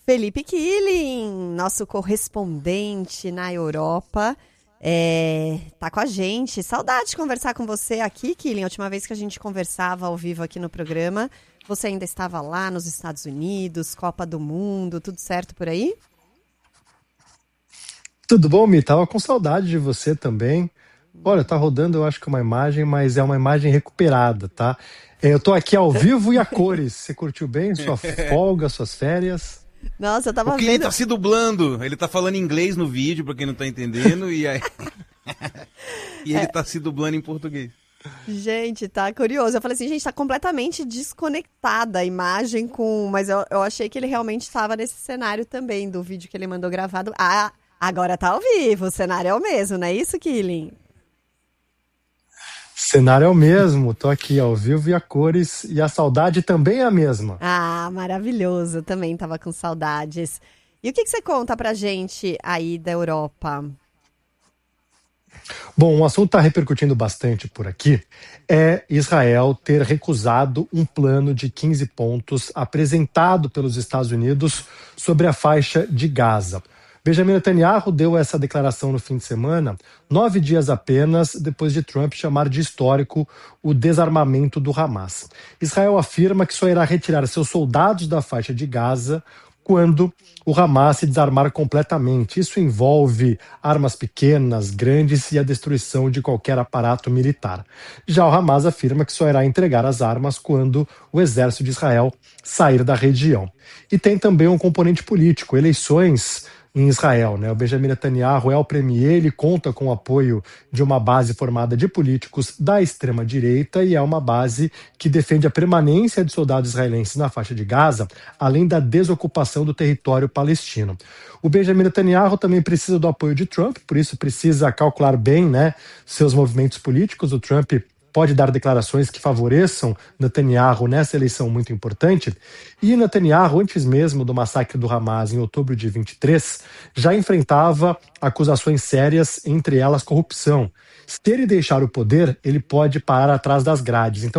Felipe Killing, nosso correspondente na Europa, tá com a gente. Saudade de conversar com você aqui, Killing. A última vez que a gente conversava ao vivo aqui no programa, você ainda estava lá nos Estados Unidos, Copa do Mundo, tudo certo por aí? Tudo bom, Mi? Tava com saudade de você também. Olha, tá rodando, eu acho que uma imagem, mas é uma imagem recuperada, tá? Eu tô aqui ao vivo e a cores. Você curtiu bem sua folga, suas férias? Nossa, eu O tava que ele vendo. tá se dublando, ele tá falando inglês no vídeo, pra quem não tá entendendo, e aí... e ele tá se dublando em português. Gente, tá curioso. Eu falei assim, gente, tá completamente desconectada a imagem com... Mas eu achei que ele realmente estava nesse cenário também, do vídeo que ele mandou gravado. Ah, agora tá ao vivo, o cenário é o mesmo, não é isso, Killing? Cenário é o mesmo, tô aqui ao vivo e a cores, e a saudade também é a mesma. Ah, maravilhoso. Eu também tava com saudades. E o que você conta pra gente aí da Europa? Bom, um assunto está repercutindo bastante por aqui é Israel ter recusado um plano de 15 pontos apresentado pelos Estados Unidos sobre a faixa de Gaza. Benjamin Netanyahu deu essa declaração no fim de semana, 9 dias apenas depois de Trump chamar de histórico o desarmamento do Hamas. Israel afirma que só irá retirar seus soldados da faixa de Gaza quando o Hamas se desarmar completamente. Isso envolve armas pequenas, grandes e a destruição de qualquer aparato militar. Já o Hamas afirma que só irá entregar as armas quando o exército de Israel sair da região. E tem também um componente político, eleições em Israel, né? O Benjamin Netanyahu é o premier, ele conta com o apoio de uma base formada de políticos da extrema-direita e é uma base que defende a permanência de soldados israelenses na faixa de Gaza, além da desocupação do território palestino. O Benjamin Netanyahu também precisa do apoio de Trump, por isso precisa calcular bem, né, seus movimentos políticos. O Trump pode dar declarações que favoreçam Netanyahu nessa eleição muito importante. E Netanyahu, antes mesmo do massacre do Hamas em outubro de 23, já enfrentava acusações sérias, entre elas corrupção. Se ele deixar o poder, ele pode parar atrás das grades. Então,